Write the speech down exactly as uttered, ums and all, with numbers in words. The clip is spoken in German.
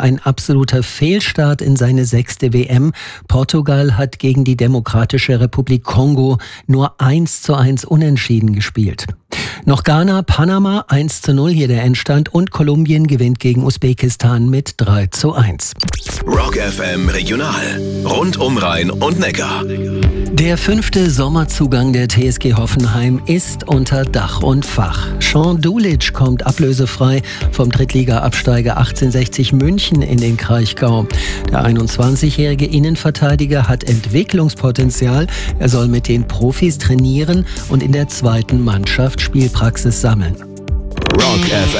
Ein absoluter Fehlstart in seine sechste W M. Portugal hat gegen die Demokratische Republik Kongo nur eins zu eins unentschieden gespielt. Noch Ghana, Panama eins zu null hier der Endstand und Kolumbien gewinnt gegen Usbekistan mit drei zu eins. Rock F M Regional. Rund um Rhein und Neckar. Der fünfte Sommerzugang der T S G Hoffenheim ist unter Dach und Fach. Sean Dulic kommt ablösefrei vom Drittliga-Absteiger achtzehnhundertsechzig München in den Kraichgau. Der einundzwanzigjährige Innenverteidiger hat Entwicklungspotenzial. Er soll mit den Profis trainieren und in der zweiten Mannschaft Spielpraxis sammeln. Rock F